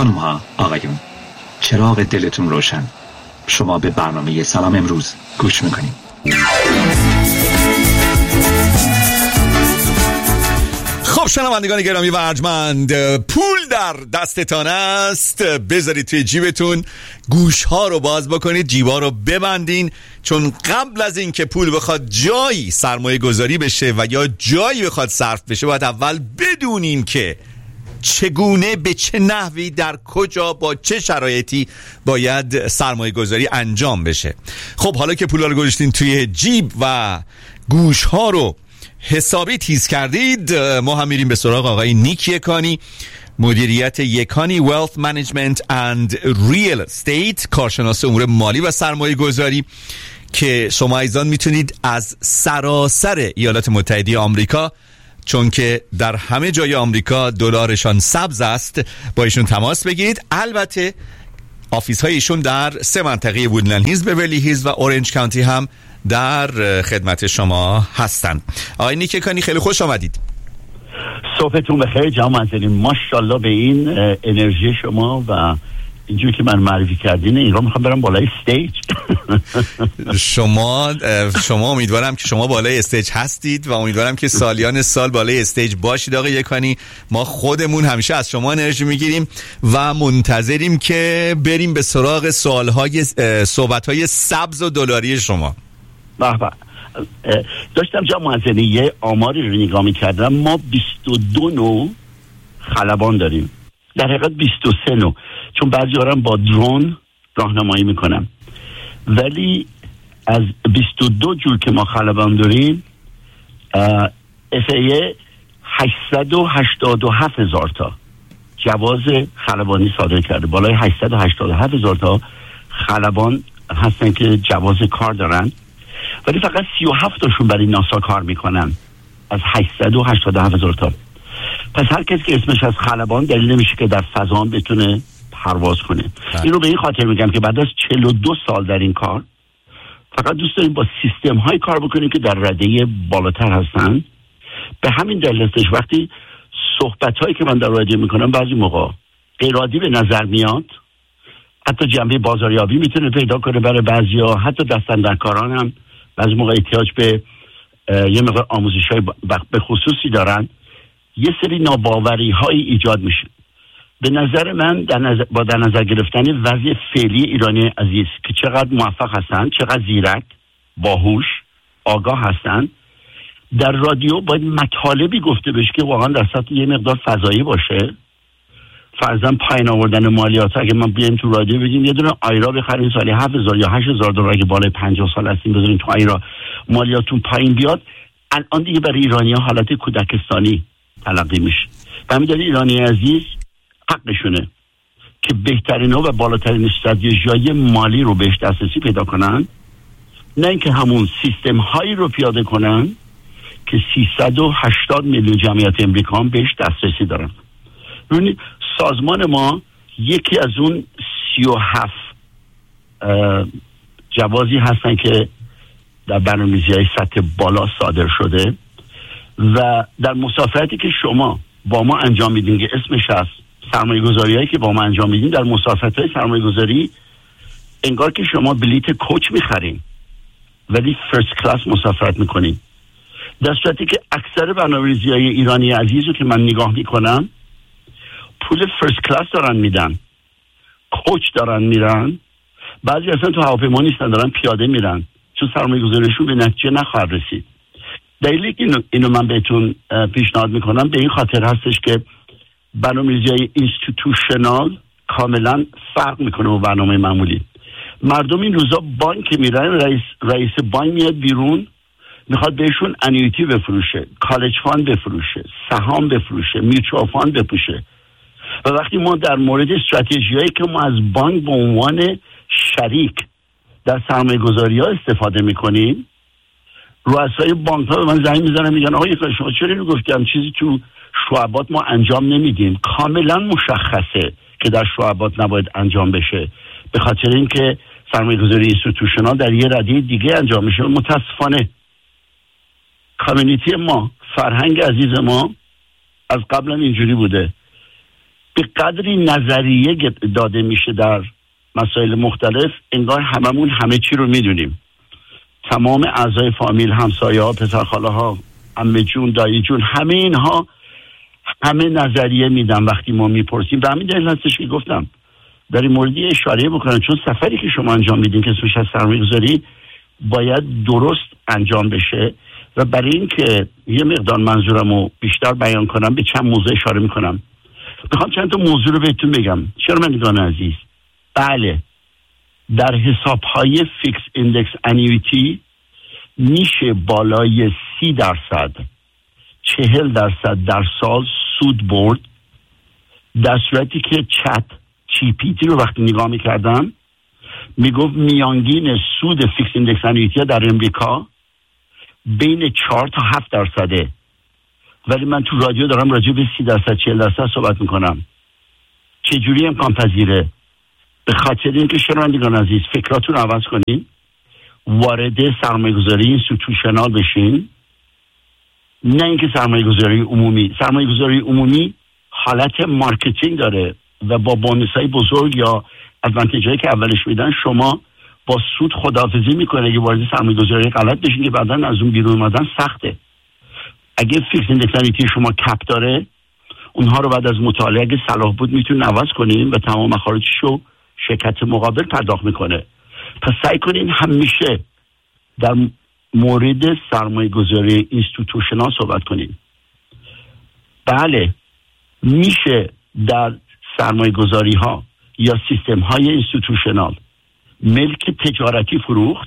خانم ها، آقایون، چراغ دلتون روشن. شما به برنامه سلام امروز گوش میکنید. خب شنوندگان گرامی و ارجمند، پول در دستتان است، بذارید توی جیبتون، گوشها رو باز بکنید، جیبا رو ببندین، چون قبل از این که پول بخواد جایی سرمایه گذاری بشه و یا جایی بخواد صرف بشه، باید اول بدونیم که چگونه، به چه نحوی، در کجا، با چه شرایطی باید سرمایه گذاری انجام بشه. خب حالا که پولا رو گذاشتین توی جیب و گوش ها رو حسابی تیز کردید، ما هم میریم به سراغ آقای نیک یکانی، مدیریت یکانی Wealth Management and Real Estate، کارشناس امور مالی و سرمایه گذاری، که شما عزیزان میتونید از سراسر ایالات متحده آمریکا، چون که در همه جای آمریکا دلارشان سبز است، با ایشون تماس بگیرید. البته آفیس های ایشون در 3 منطقه وودلند هیلز، بیورلی هیلز و اورنج کانتی هم در خدمت شما هستند. آقای نیک یکانی، خیلی خوش آمدید. صبحتون بخیر جناب منزلی. ماشاءالله به این انرژی شما و اینجوری که من معرفی کردین، این رو میخوام برم بالای استیج. شما امیدوارم که شما بالای استیج هستید و امیدوارم که سالیان سال بالای استیج باشید. آقای یکانی، ما خودمون همیشه از شما انرژی میگیریم و منتظریم که بریم به سراغ صحبت‌های سبز و دلاری شما. به به. داشتم جناب منزلی یه آماری رو نگاه میکردم، ما 22 نوع خلبان داریم، در حقیقت 23 نوع، چون بعضی هارم با درون راهنمایی میکنم، ولی از 22 جور که ما خلبان داریم FAA 887,000 تا جواز خلبانی صادر کرده. بالای 887,000 تا خلبان هستن که جواز کار دارن، ولی فقط 37 تاشون برای ناسا کار میکنن از 887,000 تا. پس هر کسی که اسمش از خلبان دلیل نمیشه که در فضا هم بتونه پرواز کنه. این رو به این خاطر میگم که بعد از 42 سال در این کار فقط دوست داریم با سیستم های کار بکنیم که در رده بالاتر هستن. به همین دلیل هستش وقتی صحبت هایی که من در رادیو میکنم بعضی موقع غیر عادی به نظر میاد، حتی جنبه بازاریابی میتونه پیدا کنه برای بعضیا، حتی دستاندرکاران هم بعضی موقع احتیاج به یه مقدار آموزش های به خصوصی دارن، یه سری ناباوری های ایجاد میشه. به نظر من با در نظر گرفتن وضع فعلی ایرانی عزیز که چقدر موفق هستن، چقدر زیرک، باهوش، آگاه هستن، در رادیو باید مطالبی گفته بشه که واقعا در سطح یه مقدار فضایی باشه. فرضاً پایین آوردن مالیات، اگه ما بیایم تو رادیو بگیم یه دونه آیرا بخریم سالی 7,000 یا 8,000 دلار، اگه بالای 50 سال هستیم بذاریم تو آیرا مالیاتون پایین بیاد، الان دیگه برای ایرانی‌ها حالت کودکستانی تلقی میشه. و همین دلیل ایرانی عزیز حقشونه که بهترین و بالاترین استراتژی‌های مالی رو بهش دسترسی پیدا کنن، نه اینکه همون سیستم هایی رو پیاده کنن که 380 میلیون جمعیت امریکا هم بهش دسترسی دارن. یعنی سازمان ما یکی از اون 37 جوازی هستن که در برنامه‌ریزی‌های سطح بالا صادر شده و در مسافرتی که شما با ما انجام میدین که اسمش هست سرمایه‌گذاری‌هایی که با ما انجام میدین، در مسافرت‌های سرمایه‌گذاری انگار که شما بلیت کوچ می‌خرین ولی فرست کلاس مسافرت می‌کنین، در صورتی که اکثر برنامه‌ریزی‌های ایرانی عزیز رو که من نگاه می‌کنم پول فرست کلاس دارن میدن، کوچ دارن میرن، بعضی اصلا تو هواپیما نیستن، دارن پیاده میرن، چون سرمایه‌گذاریشون به نتیجه نخواهد رسید. دلیلی که اینو من بهتون پیشنهاد میکنم به این خاطر هستش که برنامه‌ریزی اینستیتوشنال کاملا فرق میکنه با برنامه معمولی. مردم این روزا بانک میرن، رئیس بانک میاد بیرون میخواد بهشون انویتی بفروشه، کالج فاند بفروشه، سهام بفروشه، میوچوال فاند بفروشه. و وقتی ما در مورد استراتژیایی که ما از بانک به عنوان شریک در سرمایه‌گذاری‌ها استفاده میکنیم، رؤسای بانک‌ها به من زنگ میزنن میگن آقا شما چرا اینو گفتم چیزی تو شعبات ما انجام نمیدیم؟ کاملا مشخصه که در شعبات نباید انجام بشه، به خاطر اینکه سرمایه‌گذاری اینستیتوشنال در یه رده دیگه انجام میشه. متاسفانه کامیونیتی ما، فرهنگ عزیز ما از قبلا اینجوری بوده، به قدری نظریه داده میشه در مسائل مختلف، انگار هممون همه چی رو میدونیم. تمام اعضای فامیل، همسایه ها، پسرخاله ها، عمه جون، دایی جون، همه اینها همه نظریه میدن وقتی ما میپرسیم. به همین دلیل هستش که گفتم در این موردی اشاره بکنم، چون سفری که شما انجام میدین که اسمش از سرمایه‌گذاری باید درست انجام بشه و برای این که یه مقدار منظورمو بیشتر بیان کنم به چند موضوع اشاره میکنم. میخوام چند تا موضوع رو بهتون بگم. شنوندگان عزیز، بله، در حسابهای فیکس ایندکس انیویتی میشه بالای 30%، 40% در سال سود برد، در صورتی که چت GPT رو وقتی نگاه میکردم میگفت میانگین سود فیکس ایندکس انیویتی در امریکا بین 4 تا 7%. ولی من تو رادیو دارم راجع به 30% 40% صحبت میکنم. چجوری امکان پذیره؟ به خاطر اینکه شنوندگان عزیز فکراتون رو عوض کنین، وارد سرمایه‌گذاری اینستیتوشنال بشین، نه اینکه سرمایه‌گذاری عمومی. سرمایه‌گذاری عمومی حالت مارکتینگ داره و با بونus‌های بزرگ یا ادوانتیج‌هایی که اولش میدن شما با سود خداحافظی میکنه. اگه وارد سرمایه‌گذاری غلط بشین که بعداً از اون بیرون اومدن سخته. اگه فیکس ایندکس انیویتی شما کپ داره، اونها رو بعد از مطالعه اگه صلاح بود میتونین عوض کنین و تمام مخارجش رو شرکت مقابل پرداخت میکنه. پس سعی کنین همیشه در مورد سرمایه‌گذاری اینستیتوشنال صحبت کنین. بله، میشه در سرمایه‌گذاری ها یا سیستم های اینستیتوشنال ملک تجارتی فروخت،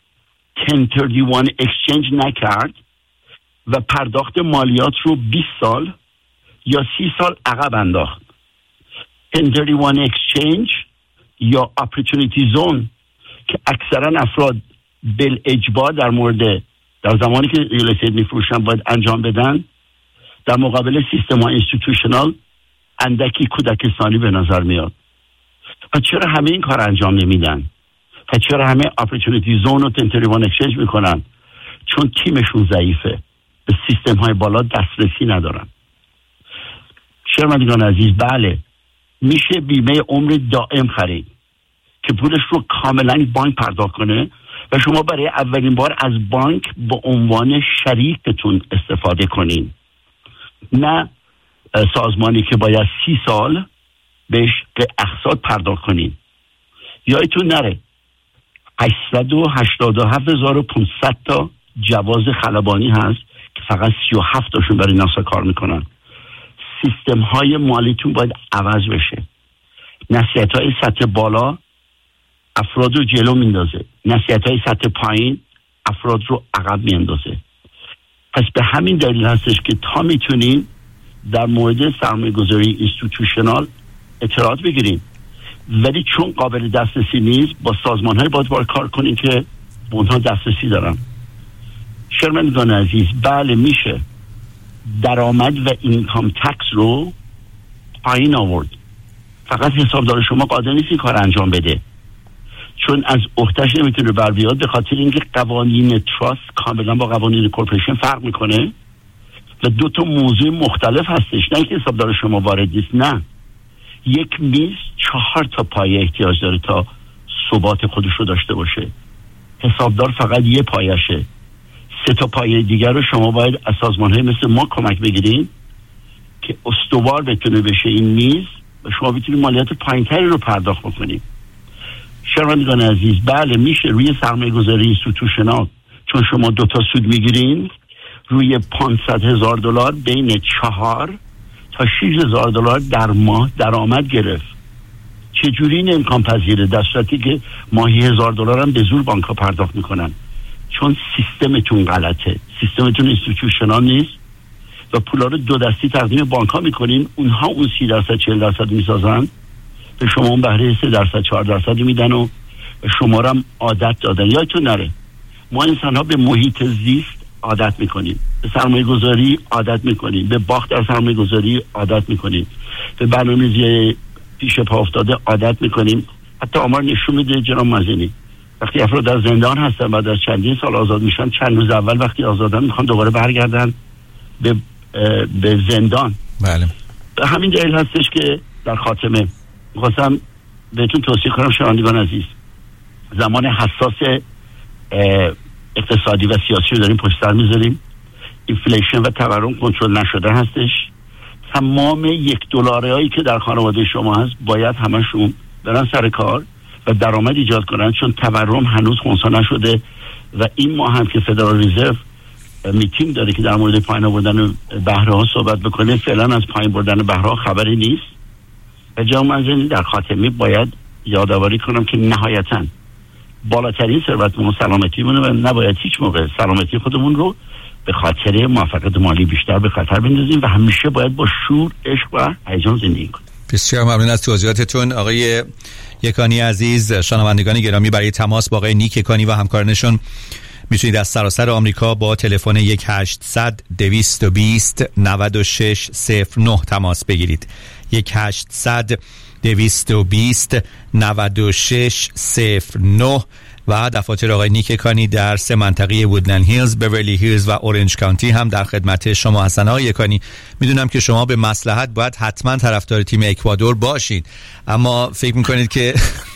1031 اکسچنج نکرد و پرداخت مالیات رو 20 سال یا 30 سال عقب انداخت. 1031 اکسچنج یا اپورتونیتی زون که اکثرا افراد بالاجبار در زمانی که ریال استیت میفروشن باید انجام بدن، در مقابل سیستم ها اینستیتوشنال اندکی کودکستانی به نظر میاد. و چرا همه این کار انجام نمیدن؟ و چرا همه اپورتونیتی زون و 1031 اکسچنج میکنن؟ چون تیمشون ضعیفه، به سیستم های بالا دسترسی ندارن. شنوندگان عزیز، بله، میشه بیمه عمر دائم خرید که پولش رو کاملا بانک پرداخت کنه و شما برای اولین بار از بانک به عنوان شریکتون استفاده کنین، نه سازمانی که باید 30 سال بهش اقساط پرداخت کنین. یادتون نره 887,500 تا جواز خلبانی هست که فقط 37 تاشون برای ناسا کار میکنن. سیستم های مالیتون باید عوض بشه. نصیحت های سطح بالا افراد رو جلو میندازه، نصیحت های سطح پایین افراد رو عقب میندازه. پس به همین دلیل هستش که تا میتونین در مورد سرمایه‌گذاری اینستیتوشنال اطلاعات بگیرین، ولی چون قابل دسترسی نیست با سازمان های باید کار کنین که به اونها دسترسی دارن. شنوندگان عزیز، بله، میشه درآمد و اینکام تکس رو پایین آورد. فقط حسابدار شما قادر نیست این کار انجام بده، چون از عهده‌اش نمیتونه بر بیاد، به خاطر اینکه قوانین تراست کاملا با قوانین کورپوریشن فرق میکنه و 2 تا موضوع مختلف هستش. نه اینکه حسابدار شما وارد نیست، نه، یک میز 4 تا پایه احتیاج داره تا ثبات خودش رو داشته باشه. حسابدار فقط یه پایشه. 3 تا پایه دیگر رو شما باید از سازمان‌های مثل ما کمک بگیرین که استوار بتونه بشه این میز و شما بتونید مالیات پایین‌تری رو پرداخت بکنید. شنوندگان عزیز، بله، میشه روی سرمایه‌گذاری اینستیتوشنال، چون شما 2 تا سود میگیرین، روی $500,000 بین 4 تا 6,000 دلار در ماه درآمد گرفت. چجوری این امکان پذیره در صورتی که ماهی $1,000 هم به زور بانک‌ها پرداخت میکنن؟ چون سیستمتون غلطه، سیستمتون اینستیتوشنال نیست و پولا رو 2 دستی تقدیم بانک‌ها میکنین، اونها اون 30% 40% میسازن، به شما اون بهره 3% 4% میدن و شما رو هم عادت دادن. یادتون نره ما انسان ها به محیط زیست عادت میکنیم، به سرمایه گذاری عادت میکنیم، به باخت در سرمایه گذاری عادت میکنیم، به برنامه‌ریزی پیش پا افتاده عادت میکنیم. حتی آمار نشون میده جناب مزینی وقتی افراد در زندان هستن بعد از چندین سال آزاد میشن، چند روز اول وقتی آزادن میخوان دوباره برگردن به زندان. بله. به همین دلیل هستش که در خاتمه میخواستم بهتون توصیه کنم شنوندگان عزیز، زمان حساس اقتصادی و سیاسی رو داریم پشت سر میذاریم. اینفلیشن و تورم کنترل نشده هستش. تمام $1 که در خانواده شما هست باید همشون برن سر کار و درآمد ایجاد کنن، چون تورم هنوز خنثی نشده و این ماه هم که فدرال رزرو میتینگ داره که در مورد پایین آوردن بهره ها صحبت بکنه، فعلا از پایین بردن بهره ها خبری نیست. و جامعه در خاتمی باید یادآوری کنم که نهایتاً بالاترین ثروتمون سلامتیمونه و نباید هیچ موقع سلامتی خودمون رو به خاطر موفقیت مالی بیشتر به خطر بندازیم و همیشه باید با شور، عشق و هیجان زندگی کنیم. بسیار ممنون از توضیحاتتون آقای یکانی عزیز. شنوندگان گرامی، برای تماس با آقای نیک یکانی و همکارانشون میتونید از سراسر آمریکا با تلفن 1-800-220-9609 تماس بگیرید. 1-800-220-9609 و دفاتر آقای نیک یکانی در 3 منطقه وودلند هیلز، بیورلی هیلز و اورنج کانتی هم در خدمت شما هستن. آقای یکانی، میدونم که شما به مصلحت باید حتما طرفدار تیم اکوادور باشید، اما فکر میکنید که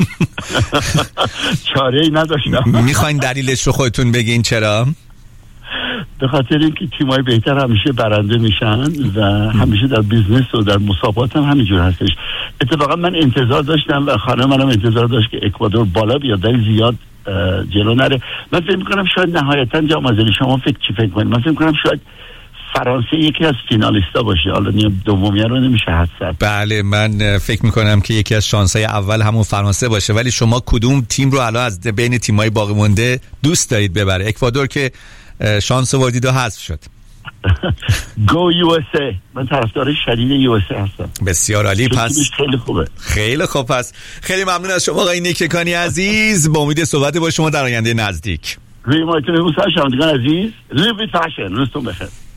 چاره‌ای نداشتم. میخواین دلیلش رو خودتون بگین چرا؟ به خاطر اینکه تیم‌های بهتر همیشه برنده میشن و همیشه در بیزنس و در مسابقات هم همینجور هستش. اتفاقا من انتظار داشتم و خانم منم انتظار داشت که اکوادور بالا بیاد ولی زیاد جلو نره. من فکر میکنم شاید نهایتاً جام حاضری شما فکر کنید؟ من فکر میکنم شاید فرانسه یکی از فینالیستا باشه، حالا دومیه رو نمیشه حد زد. بله، من فکر میکنم که یکی از شانس‌های اول همون فرانسه باشه. ولی شما کدوم تیم رو الان از بین تیم‌های باقی مونده دوست دارید ببره؟ اکوادور که شانس آوردید و حذف شد. گو یو اس ای. من طرفدار شدید یو اس ای هستم. بسیار عالی. پس خیلی خوبه. خیلی خوب. پس خیلی ممنون از شما آقای نیک یکانی عزیز. با امید صحبت با شما در آینده نزدیک. روی مایتون موسی شنوندگان عزیز، روی فشن روزتون بخیر.